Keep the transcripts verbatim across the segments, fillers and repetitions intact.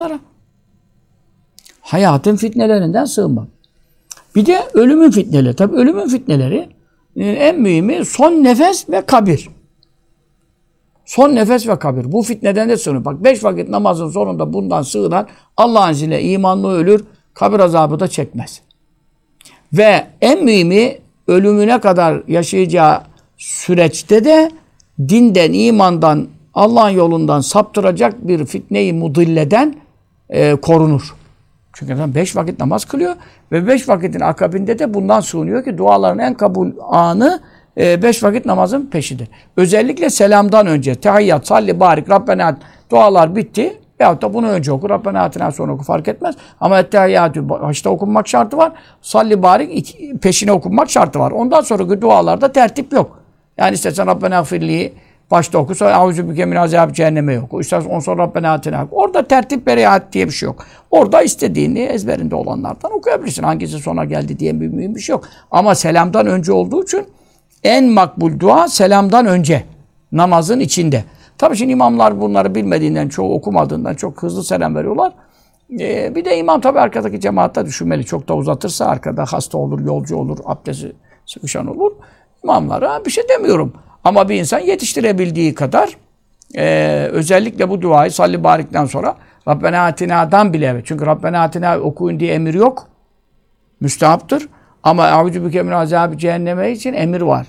Hayatın fitnelerinden sığınmak. Bir de ölümün fitneleri. Tabii ölümün fitneleri en mühimi son nefes ve kabir. Son nefes ve kabir. Bu fitneden de sığınır. Bak beş vakit namazın sonunda bundan sığınan Allah'ın izniyle imanlı ölür, kabir azabı da çekmez. Ve en mühimi ölümüne kadar yaşayacağı süreçte de dinden, imandan, Allah'ın yolundan saptıracak bir fitneyi mudilleden e, korunur. Çünkü adam beş vakit namaz kılıyor ve beş vakitin akabinde de bundan sığınıyor ki duaların en kabul anı e, beş vakit namazın peşidir. Özellikle selamdan önce tehiyyat, salli, barik, Rabbena dualar bitti. Veyahut da bunu önce oku, Rabbena atina sonra oku fark etmez. Ama ettehiyyatü başta okunmak şartı var. Salli, barik iki, peşine okunmak şartı var. Ondan sonraki dualarda tertip yok. Yani istersen Rabbena gfirli başta oku, sonra Euzubike min azab cehenneme yok. İstersen on sonra Rabbena atina. Orada tertip beriat diye bir şey yok. Orada istediğini ezberinde olanlardan okuyabilirsin. Hangisi sona geldi diye bir mühim bir şey yok. Ama selamdan önce olduğu için en makbul dua selamdan önce. Namazın içinde. Tabii şimdi imamlar bunları bilmediğinden, çoğu okumadığından çok hızlı selam veriyorlar. Ee, bir de imam tabii arkadaki cemaatta düşünmeli. Çok da uzatırsa arkada hasta olur, yolcu olur, abdesti sıkışan olur. İmamlara bir şey demiyorum. Ama bir insan yetiştirebildiği kadar e, özellikle bu duayı salli barikten sonra Rabbena atina'dan bile. Çünkü Rabbena atina okuyun diye emir yok. Müstehaptır. Ama Euzubike min azab cehenneme için emir var.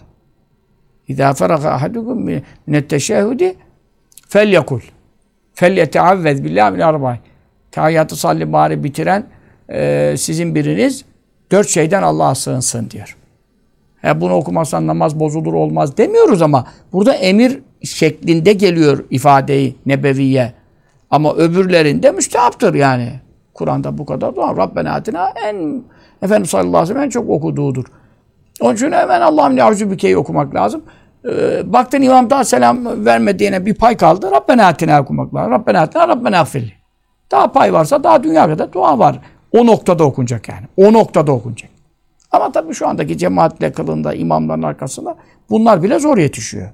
İzâ feraga ahadukum minetteşehhüdi felyekul felyeteavvez billahi min arba'in. Tehiyyatı salli bari bitiren e, sizin biriniz dört şeyden Allah'a sığınsın diyor. He, bunu okumazsan namaz bozulur olmaz demiyoruz ama burada emir şeklinde geliyor ifadeyi nebeviye. Ama öbürlerinde müstehaptır yani. Kur'an'da bu kadar dua. Rabbena atina en Efendimiz sallallahu aleyhi ve sellem en çok okuduğudur. Onun için hemen Allah'ım Euzubike'yi okumak lazım. Ee, baktın imam daha selam vermediğine bir pay kaldı. Rabbena atina okumak lazım. Rabbena atina, Rabbena gfirli. Daha pay varsa daha dünya kadar dua var. O noktada okunacak yani. O noktada okunacak. Ama tabii şu andaki cemaatle kılında, imamların arkasında bunlar bile zor yetişiyor.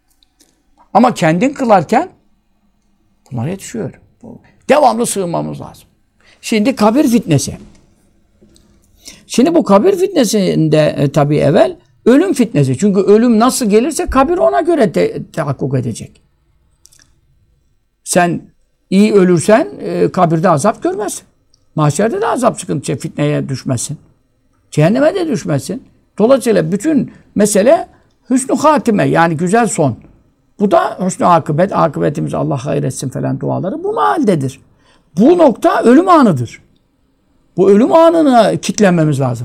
Ama kendin kılarken bunlar yetişiyor. Devamlı sığınmamız lazım. Şimdi kabir fitnesi. Şimdi bu kabir fitnesinde e, tabii evvel ölüm fitnesi. Çünkü ölüm nasıl gelirse kabir ona göre te tahakkuk edecek. Sen iyi ölürsen e, kabirde azap görmezsin. Mahşerde de azap sıkıntı, fitneye düşmezsin. Cehenneme de düşmezsin. Dolayısıyla bütün mesele hüsnü hatime yani güzel son. Bu da hüsnü akıbet, akıbetimiz Allah hayretsin falan duaları bu mahaldedir. Bu nokta ölüm anıdır. Bu ölüm anına kitlenmemiz lazım.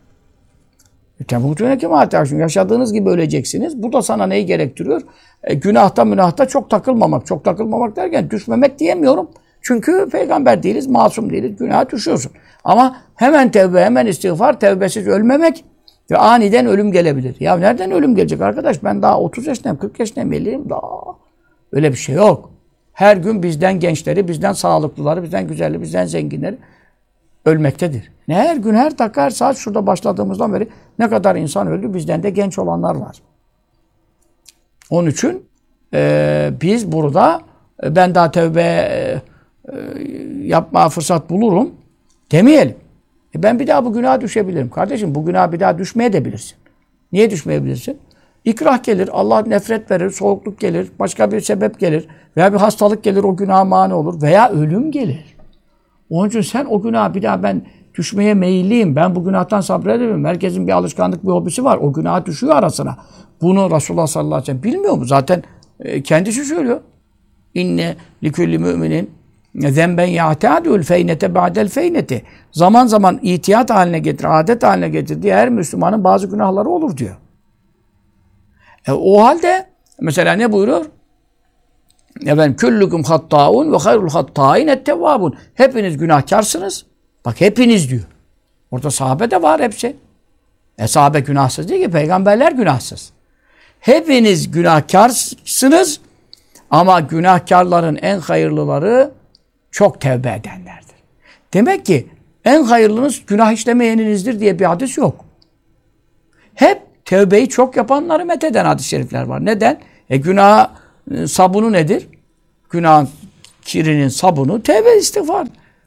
Yaşadığınız gibi öleceksiniz. Bu da sana neyi gerektiriyor? E, günahta münahta çok takılmamak. Çok takılmamak derken düşmemek diyemiyorum. Çünkü peygamber değiliz, masum değiliz. Günaha düşüyorsun. Ama hemen tevbe, hemen istiğfar, tevbesiz ölmemek ve aniden ölüm gelebilir. Ya nereden ölüm gelecek arkadaş? Ben daha otuz yaşındayım, kırk yaşındayım, elliyim daha. Öyle bir şey yok. Her gün bizden gençleri, bizden sağlıklıları, bizden güzelleri, bizden zenginleri ölmektedir. Her gün, her dakika, her saat şurada başladığımızdan beri ne kadar insan öldü, bizden de genç olanlar var. Onun için e, biz burada e, ben daha tevbe e, e, yapmaya fırsat bulurum demeyelim. E, ben bir daha bu günaha düşebilirim. Kardeşim bu günaha bir daha düşmeye de bilirsin. Niye düşmeyebilirsin? İkrah gelir, Allah nefret verir, soğukluk gelir, başka bir sebep gelir veya bir hastalık gelir, o günaha mani olur veya ölüm gelir. Onun için sen o günaha bir daha ben düşmeye meyilliyim. Ben bu günahtan sabredemem. Herkesin bir alışkanlık, bir hobisi var. O günaha düşüyor arasına. Bunu Resulullah sallallahu aleyhi ve sellem bilmiyor mu? Zaten e, kendisi söylüyor. İnne likulli müminin zemben ya'tadul feynete ba'del feyneti. Zaman zaman itiyat haline getir, adet haline getir diye her Müslümanın bazı günahları olur diyor. E, o halde mesela ne buyuruyor? Efendim küllüküm hattâun ve hayrul hattâin ettevvâbun. Hepiniz günahkarsınız. Bak hepiniz diyor. Orada sahabe de var hepsi. E sahabe günahsız değil ki, peygamberler günahsız. Hepiniz günahkarsınız ama günahkarların en hayırlıları çok tevbe edenlerdir. Demek ki en hayırlınız günah işlemeyeninizdir diye bir hadis yok. Hep tevbeyi çok yapanları metheden hadis-i şerifler var. Neden? E günah sabunu nedir? Günahın kirinin sabunu tevbe istiğfar.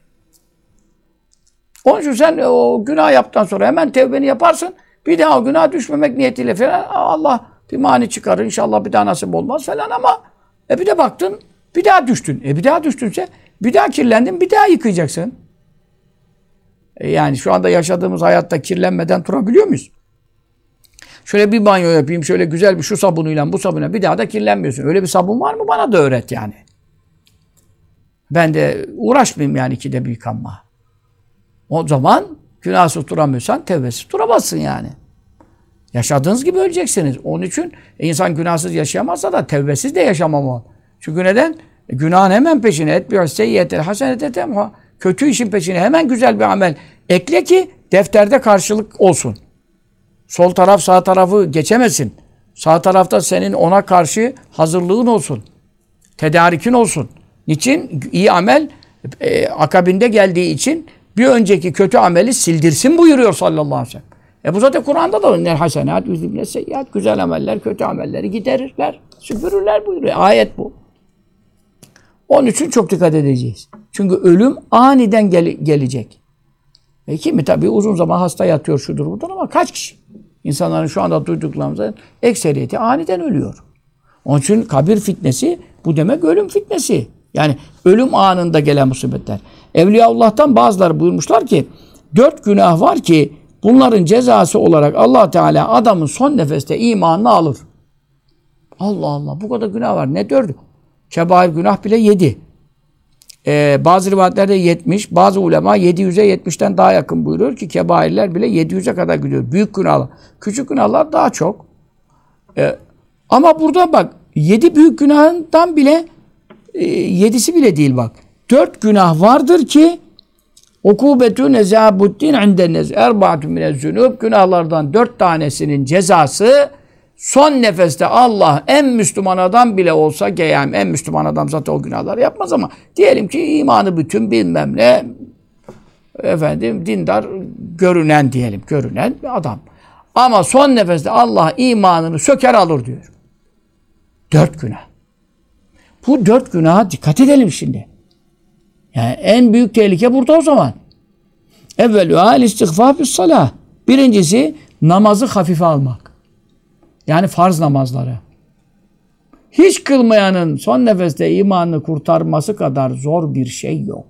Onun için sen o günah yaptıktan sonra hemen tevbeni yaparsın. Bir daha o günah düşmemek niyetiyle falan Allah bir mani çıkarır. İnşallah bir daha nasip olmaz falan ama e bir de baktın bir daha düştün. E bir daha düştünse bir daha kirlendin bir daha yıkayacaksın. E yani şu anda yaşadığımız hayatta kirlenmeden durabiliyor muyuz? Şöyle bir banyo yapayım, şöyle güzel bir şu sabunuyla bu sabunla bir daha da kirlenmiyorsun. Öyle bir sabun var mı? Bana da öğret yani. Ben de uğraşmayayım yani ikide bir yıkanma. O zaman günahsız duramıyorsan tevbesiz duramazsın yani. Yaşadığınız gibi öleceksiniz. Onun için insan günahsız yaşayamazsa da tevbesiz de yaşamamalı. Çünkü neden? E, günahın hemen peşine etmiyor. Seyyiyetel hasenete temha. Kötü işin peşine hemen güzel bir amel ekle ki defterde karşılık olsun. Sol taraf sağ tarafı geçemesin. Sağ tarafta senin ona karşı hazırlığın olsun. Tedarikin olsun. Niçin? İyi amel e, akabinde geldiği için bir önceki kötü ameli sildirsin buyuruyor sallallahu aleyhi ve sellem. E bu zaten Kur'an'da da var. Hasenat, yüzübne seyyiat. Güzel ameller, kötü amelleri giderirler, süpürürler buyuruyor. Ayet bu. Onun için çok dikkat edeceğiz. Çünkü ölüm aniden gel gelecek. E kimi tabii uzun zaman hasta yatıyor şudur budur ama kaç kişi? İnsanların şu anda duyduklarımızın ekseriyeti aniden ölüyor. Onun için kabir fitnesi bu demek ölüm fitnesi. Yani ölüm anında gelen musibetler. Evliyaullah'tan bazıları buyurmuşlar ki dört günah var ki bunların cezası olarak Allah Teala adamın son nefeste imanını alır. Allah Allah bu kadar günah var. Ne dördü? Kebair günah bile yedi. Ee, bazı rivayetlerde yetmiş. Bazı ulema yedi yüze yetmişten daha yakın buyuruyor ki kebairler bile yedi yüze kadar gidiyor. Büyük günahlar. Küçük günahlar daha çok. Ee, ama burada bak yedi büyük günahından bile e, yedisi bile değil bak. Dört günah vardır ki ukubetü nezabuddin indennez erbaatü minezzünub günahlardan dört tanesinin cezası son nefeste Allah en Müslüman adam bile olsa yani en Müslüman adam zaten o günahları yapmaz ama diyelim ki imanı bütün bilmem ne efendim dindar görünen diyelim görünen bir adam. Ama son nefeste Allah imanını söker alır diyor. Dört günah. Bu dört günaha dikkat edelim şimdi. Yani en büyük tehlike burada o zaman. Evvelü al istiğfar bis salah. Birincisi namazı hafife almak. Yani farz namazları. Hiç kılmayanın son nefeste imanını kurtarması kadar zor bir şey yok.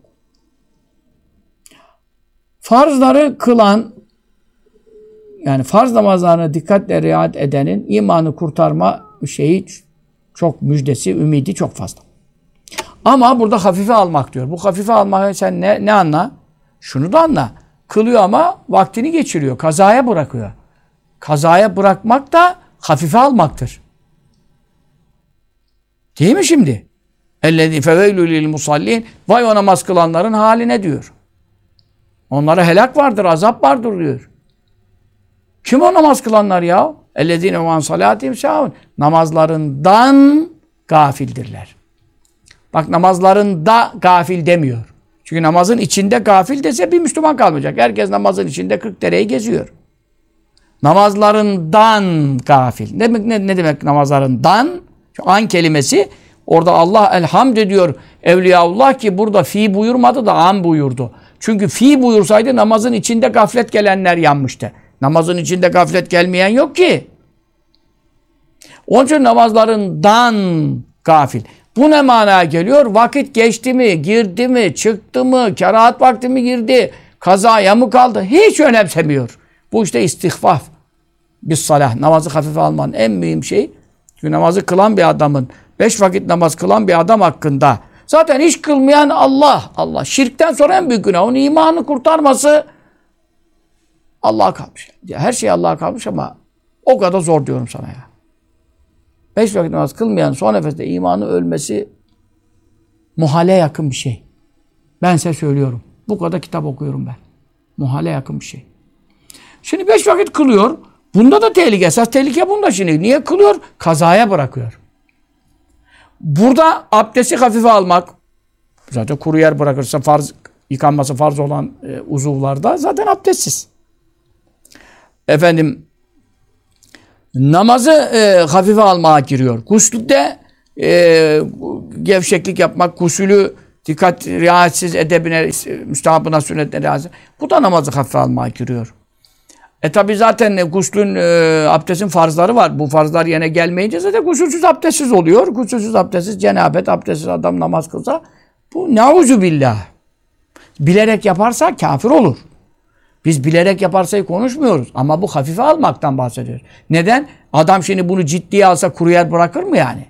Farzları kılan, yani farz namazlarına dikkatle riayet edenin imanı kurtarma şeyi çok müjdesi, ümidi çok fazla. Ama burada hafife almak diyor. Bu hafife almak sen ne, ne anla? Şunu da anla. Kılıyor ama vaktini geçiriyor. Kazaya bırakıyor. Kazaya bırakmak da hafife almaktır. Değil mi şimdi? اَلَّذِي فَوَيْلُ لِلْمُصَلِّينَ Vay o namaz kılanların haline diyor. Onlara helak vardır, azap vardır diyor. Kim o namaz kılanlar ya? اَلَّذِينَ وَاَنْ صَلَاتِهِمْ سَاهُونَ Namazlarından gafildirler. Bak namazlarında gafil demiyor. Çünkü namazın içinde gafil dese bir Müslüman kalmayacak. Herkes namazın içinde kırk dereyi geziyor. Namazlarından gafil. Ne demek, ne, ne demek namazlarından? Şu an kelimesi orada Allah elhamd ediyor Evliyaullah ki burada fi buyurmadı da an buyurdu. Çünkü fi buyursaydı namazın içinde gaflet gelenler yanmıştı. Namazın içinde gaflet gelmeyen yok ki. Onun için namazlarından gafil. Bu ne manaya geliyor? Vakit geçti mi, girdi mi, çıktı mı, kerahat vakti mi girdi, kazaya mı kaldı? Hiç önemsemiyor. Bu işte istihfaf. Bis salah. Namazı hafife almanın en mühim şey. Çünkü namazı kılan bir adamın, beş vakit namaz kılan bir adam hakkında zaten hiç kılmayan Allah, Allah. Şirkten sonra en büyük günah. Onun imanını kurtarması Allah'a kalmış. Her şey Allah'a kalmış ama o kadar zor diyorum sana ya. Beş vakit namaz kılmayan son nefeste imanı ölmesi muhale yakın bir şey. Ben size söylüyorum. Bu kadar kitap okuyorum ben. Muhale yakın bir şey. Şimdi beş vakit kılıyor. Bunda da tehlike. Esas tehlike bunda şimdi. Niye kılıyor? Kazaya bırakıyor. Burada abdesti hafife almak. Zaten kuru yer bırakırsa farz, yıkanması farz olan e, uzuvlarda zaten abdestsiz. Efendim namazı e, hafife almaya giriyor. Guslüde e, gevşeklik yapmak, gusülü dikkat riayetsiz edebine, müstahabına, sünnetine lazım. Bu da namazı hafife almaya giriyor. E tabi zaten guslün, e, abdestin farzları var. Bu farzlar yerine gelmeyince zaten gusülsüz abdestsiz oluyor. Gusülsüz abdestsiz, cenabet, abdestsiz adam namaz kılsa bu nauzu billah. Bilerek yaparsa kafir olur. Biz bilerek yaparsayı konuşmuyoruz. Ama bu hafife almaktan bahsediyoruz. Neden? Adam şimdi bunu ciddiye alsa kuru yer bırakır mı yani?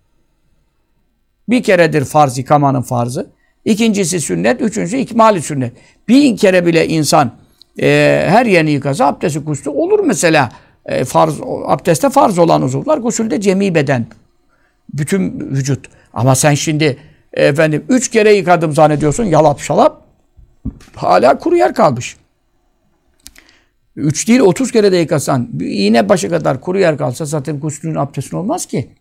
Bir keredir farz, yıkamanın farzı. İkincisi sünnet, üçüncüsü ikmali sünnet. Bir kere bile insan e, her yerini yıkasa abdesti gusülü olur mesela. E, farz, abdeste farz olan uzuvlar, gusülde cemi beden. Bütün vücut. Ama sen şimdi e, efendim üç kere yıkadım zannediyorsun, yalap şalap. Hala kuru yer kalmış. Üç değil otuz kere de yıkasan, iğne başı kadar kuru yer kalsa zaten guslün abdestin olmaz ki.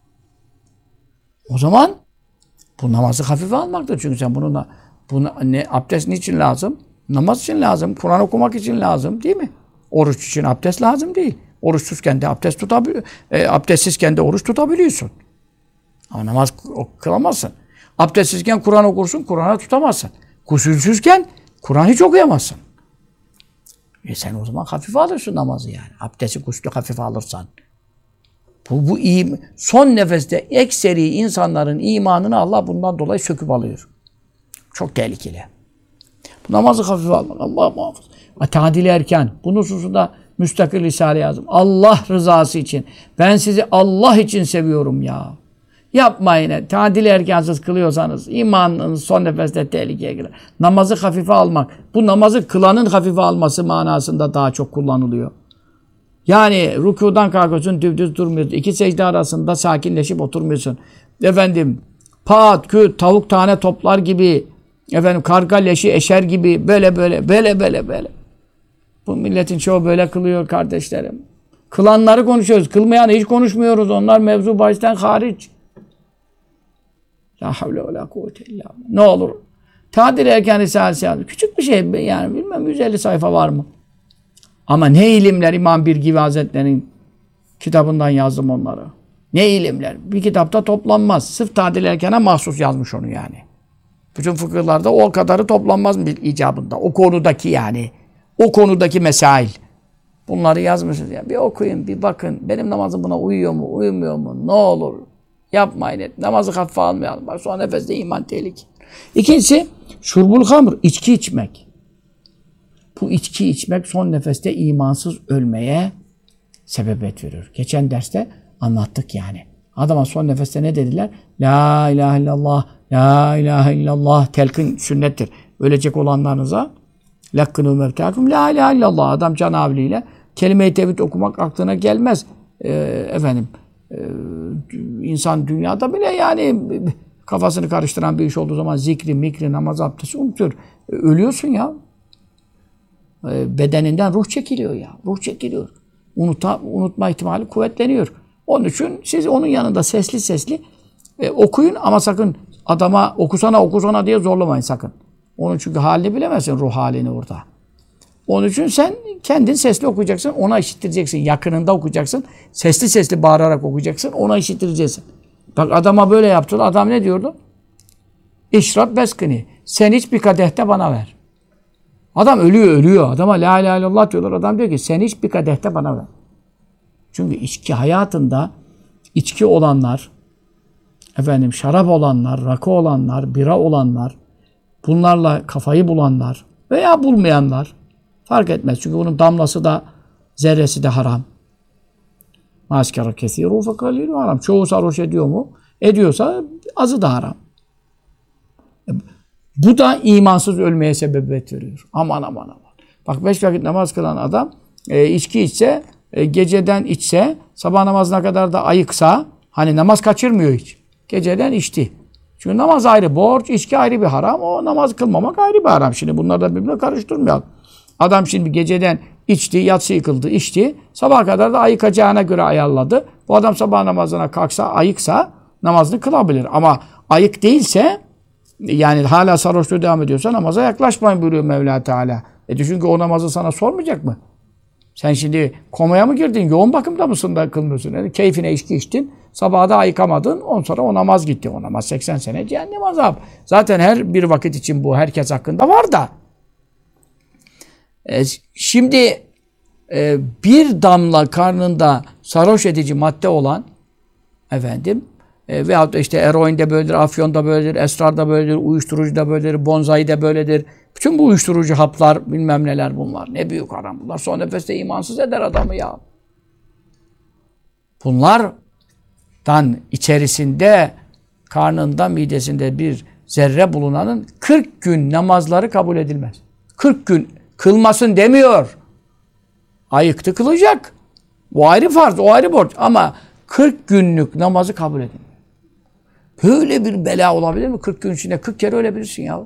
O zaman bu namazı hafife almaktır. Çünkü sen bununla, bunu, ne, abdest niçin lazım? Namaz için lazım. Kur'an okumak için lazım değil mi? Oruç için abdest lazım değil. Oruçsuzken de abdest tutabiliyor. E, abdestsizken de oruç tutabiliyorsun. Ama namaz kılamazsın. Abdestsizken Kur'an okursun, Kur'an'ı tutamazsın. Gusülsüzken Kur'an hiç okuyamazsın. E sen o zaman hafife alırsın namazı yani. Abdesti, guslü hafife alırsan. Bu, bu iyi. Son nefeste ekseri insanların imanını Allah bundan dolayı söküp alıyor. Çok tehlikeli. Bu namazı hafife almak. Allah muhafaza. Tadil erken. Bunun hususunda müstakil risale yazdım. Allah rızası için. Ben sizi Allah için seviyorum ya. Yapmayın. Tadil erkensiz kılıyorsanız imanınız son nefeste tehlikeye girer. Namazı hafife almak. Bu namazı kılanın hafife alması manasında daha çok kullanılıyor. Yani rükudan kalkıyorsun, düz durmuyorsun. İki secde arasında sakinleşip oturmuyorsun. Efendim, pat, küt, tavuk tane toplar gibi, efendim karga leşi eşer gibi, böyle böyle, böyle böyle böyle. Bu milletin çoğu böyle kılıyor kardeşlerim. Kılanları konuşuyoruz. Kılmayanı hiç konuşmuyoruz. Onlar mevzu bahisten hariç. La havle ve la kuvvete illa billah. Ne olur. Tadil erken risalesi. Küçük bir şey yani bilmem yüz elli sayfa var mı? Ama ne ilimler İmam Birgivi Hazretleri'nin kitabından yazdım onları. Ne ilimler. Bir kitapta toplanmaz. Sırf tadil erkene mahsus yazmış onu yani. Bütün fıkıhlarda o kadarı toplanmaz mı icabında? O konudaki yani. O konudaki mesail. Bunları yazmışız ya. Bir okuyun, bir bakın. Benim namazım buna uyuyor mu, uyumuyor mu? Ne olur. Yapmayın et. Namazı hafife almayalım. Bak son nefeste iman tehlikeli. İkincisi, şurbul hamr, içki içmek. Bu içki içmek son nefeste imansız ölmeye sebebiyet veriyor. Geçen derste anlattık yani. Adama son nefeste ne dediler? La ilahe illallah, la ilahe illallah. Telkin sünnettir. Ölecek olanlarınıza lakkını mevtâkum, la ilahe illallah. Adam canavliyle kelime-i tevhid okumak aklına gelmez. Ee, efendim, e, insan dünyada bile yani kafasını karıştıran bir iş olduğu zaman zikri, mikri, namaz, abdesti unutuyor. E, ölüyorsun ya. Bedeninden ruh çekiliyor ya. Ruh çekiliyor. Unuta, unutma ihtimali kuvvetleniyor. Onun için siz onun yanında sesli sesli e, okuyun ama sakın adama okusana okusana diye zorlamayın sakın. Onun çünkü halini bilemezsin, ruh halini orada. Onun için sen kendin sesli okuyacaksın, ona işittireceksin. Yakınında okuyacaksın. Sesli sesli bağırarak okuyacaksın, ona işittireceksin. Bak adama böyle yaptılar. Adam ne diyordu? İşrab beskini. Sen hiç bir kadehte bana ver. Adam ölüyor, ölüyor. Adama la ilahe illallah diyorlar. Adam diyor ki sen hiç bir kadehte bana ver. Çünkü içki hayatında içki olanlar, efendim şarap olanlar, rakı olanlar, bira olanlar, bunlarla kafayı bulanlar veya bulmayanlar fark etmez. Çünkü bunun damlası da zerresi de haram. Maskara kesiru fekalilu haram. Çoğu sarhoş ediyor mu? Ediyorsa azı da haram. Bu da imansız ölmeye sebebiyet veriyor. Aman aman aman. Bak beş vakit namaz kılan adam e, içki içse, e, geceden içse, sabah namazına kadar da ayıksa, hani namaz kaçırmıyor hiç. Geceden içti. Çünkü namaz ayrı borç, içki ayrı bir haram. O namaz kılmamak ayrı bir haram. Şimdi bunları da birbirine karıştırmayalım. Adam şimdi geceden içti, yatsı yıkıldı, içti. Sabah kadar da ayıkacağına göre ayarladı. Bu adam sabah namazına kalksa, ayıksa namazını kılabilir. Ama ayık değilse, yani hala sarhoşluğu devam ediyorsa namaza yaklaşmayın buyuruyor Mevla Teala. E çünkü o namazı sana sormayacak mı? Sen şimdi komaya mı girdin? Yoğun bakımda mısın da kılmıyorsun? Yani keyfine içki içtin. Sabaha da ayıkamadın. On sonra o namaz gitti. O namaz seksen sene cehennem azap. Zaten her bir vakit için bu herkes hakkında var da. E, şimdi e, bir damla karnında sarhoş edici madde olan efendim e, veyahut da işte eroin de böyledir, afyon da böyledir, esrar da böyledir, uyuşturucu da böyledir, bonzai de böyledir. Bütün bu uyuşturucu haplar bilmem neler bunlar. Ne büyük haram bunlar. Son nefeste imansız eder adamı ya. Bunlardan içerisinde karnında, midesinde bir zerre bulunanın kırk gün namazları kabul edilmez. kırk gün kılmasın demiyor. Ayıktı kılacak. O ayrı farz, o ayrı borç. Ama kırk günlük namazı kabul edilmiyor. Böyle bir bela olabilir mi? kırk gün içinde kırk kere ölebilirsin ya.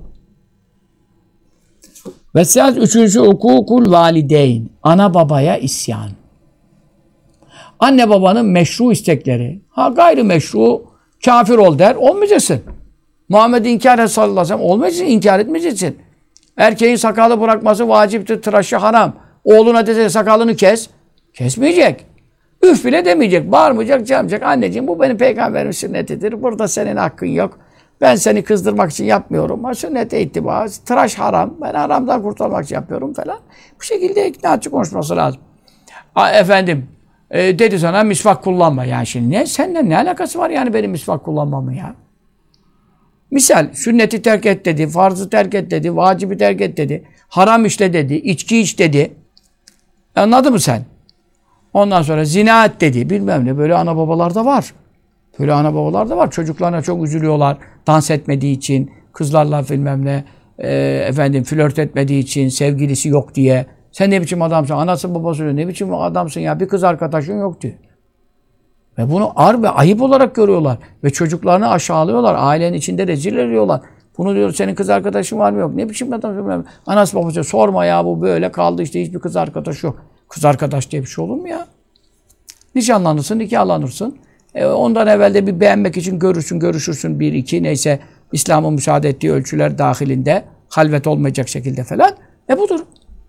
Ve saat üçüncü hukukul valideyn. Ana babaya isyan. Anne babanın meşru istekleri. Ha gayri meşru kafir ol der. Olmayacaksın. Muhammed'i inkar et sallallahu aleyhi ve sellem. Olmayacaksın. İnkar etmeyeceksin. Erkeğin sakalı bırakması vaciptir. Tıraşı haram. Oğluna dese sakalını kes. Kesmeyecek. Üf bile demeyecek. Bağırmayacak, çağırmayacak. Anneciğim bu benim peygamberimin sünnetidir. Burada senin hakkın yok. Ben seni kızdırmak için yapmıyorum. Ha, sünnete ittiba. Tıraş haram. Ben haramdan kurtulmak için yapıyorum falan. Bu şekilde ikna açık konuşması lazım. Ha, efendim e, dedi sana misvak kullanma. Yani şimdi ne? Seninle ne alakası var yani benim misvak kullanmamın ya? Misal sünneti terk et dedi. Farzı terk et dedi. Vacibi terk et dedi. Haram işle dedi. İçki iç dedi. Anladın mı sen? Ondan sonra zina et dedi. Bilmem ne. Böyle ana babalar da var. Böyle ana babalar da var. Çocuklarına çok üzülüyorlar. Dans etmediği için, kızlarla bilmem ne, e, efendim flört etmediği için, sevgilisi yok diye. Sen ne biçim adamsın? Anası babası diyor. Ne biçim adamsın ya? Bir kız arkadaşın yok diyor. Ve bunu ar ve ayıp olarak görüyorlar. Ve çocuklarını aşağılıyorlar. Ailenin içinde rezil ediyorlar. Bunu diyor senin kız arkadaşın var mı yok? Ne biçim adamsın? Anası babası diyor, sorma ya bu böyle kaldı işte hiçbir kız arkadaş yok. Kız arkadaş diye bir şey olur mu ya? Nişanlanırsın, nikahlanırsın. E, ondan evvel de bir beğenmek için görürsün, görüşürsün bir iki neyse İslam'ın müsaade ettiği ölçüler dahilinde halvet olmayacak şekilde falan. E budur.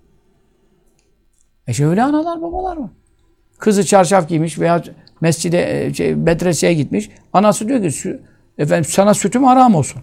E şöyle analar babalar mı? Kızı çarşaf giymiş veya mescide, şey, medreseye gitmiş. Anası diyor ki efendim sana sütüm haram olsun.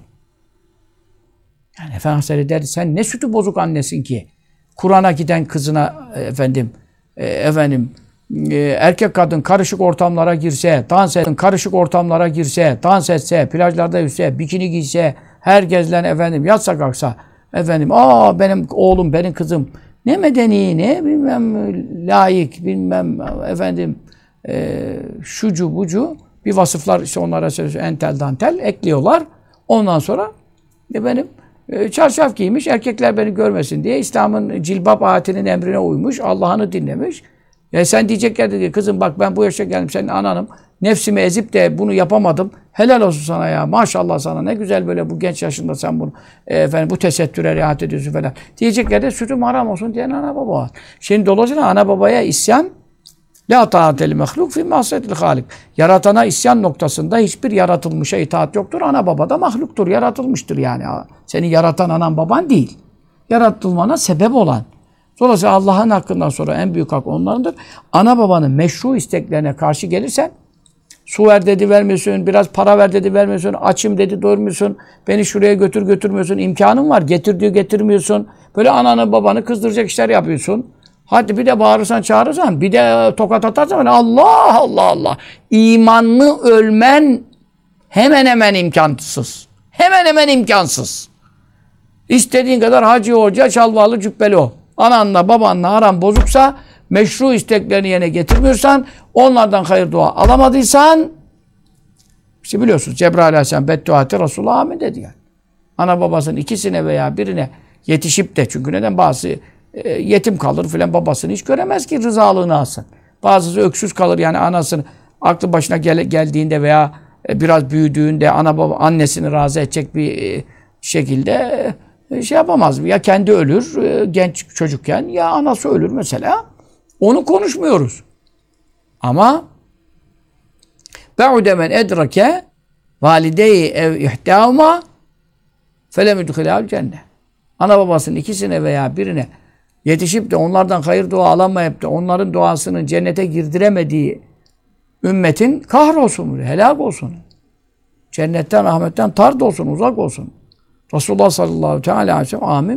Yani Efendimiz der sen ne sütü bozuk annesin ki? Kur'an'a giden kızına efendim e, efendim e, erkek kadın karışık ortamlara girse, dans etsin, karışık ortamlara girse, dans etse, plajlarda yüzse, bikini giyse, herkesle efendim yatsa kalksa, efendim aa benim oğlum, benim kızım ne medeni, ne bilmem layık, bilmem efendim e, şucu bucu bir vasıflar işte onlara entel dantel ekliyorlar. Ondan sonra efendim e, çarşaf giymiş, erkekler beni görmesin diye İslam'ın cilbap ayetinin emrine uymuş, Allah'ını dinlemiş. Ya sen diyecekler dedi kızım bak ben bu yaşa geldim senin ananım. Nefsimi ezip de bunu yapamadım. Helal olsun sana ya. Maşallah sana ne güzel böyle bu genç yaşında sen bunu e, efendim bu tesettüre riayet ediyorsun falan. Diyecekler de sütüm haram olsun diyen ana baba var. Şimdi dolayısıyla ana babaya isyan la ta'ateli mehluk fi ma'siyetil halik. Yaratana isyan noktasında hiçbir yaratılmışa itaat yoktur. Ana baba da mahluktur. Yaratılmıştır yani. Seni yaratan anan baban değil. Yaratılmana sebep olan. Dolayısıyla Allah'ın hakkından sonra en büyük hak onlarındır. Ana babanın meşru isteklerine karşı gelirsen su ver dedi vermiyorsun, biraz para ver dedi vermiyorsun, açım dedi doyurmuyorsun, beni şuraya götür götürmüyorsun, imkanın var getir diyor getirmiyorsun. Böyle ananı babanı kızdıracak işler yapıyorsun. Hadi bir de bağırırsan çağırırsan, bir de tokat atarsan Allah Allah Allah. İmanlı ölmen hemen hemen imkansız. Hemen hemen imkansız. İstediğin kadar hacı hoca, çalvalı cübbeli o. Ananla babanla aran bozuksa, meşru isteklerini yerine getirmiyorsan, onlardan hayır dua alamadıysan, işte biliyorsunuz Cebrail Aleyhisselam bedduati Resulullah amin dedi yani. Ana babasının ikisine veya birine yetişip de, çünkü neden bazı e, yetim kalır filan babasını hiç göremez ki rızalığını alsın. Bazısı öksüz kalır yani anasını aklı başına gel, geldiğinde veya e, biraz büyüdüğünde ana baba annesini razı edecek bir e, şekilde e, şey yapamaz. Ya kendi ölür e, genç çocukken ya anası ölür mesela. Onu konuşmuyoruz. Ama be'ude men edrake valideyi ev ihtâhuma felem yudhilâhul cennet. Ana babasının ikisine veya birine yetişip de onlardan hayır dua alamayıp da onların duasını cennete girdiremediği ümmetin kahrolsun, helak olsun. Cennetten, rahmetten tard olsun, uzak olsun. Resulullah sallallahu aleyhi ve sellem amin.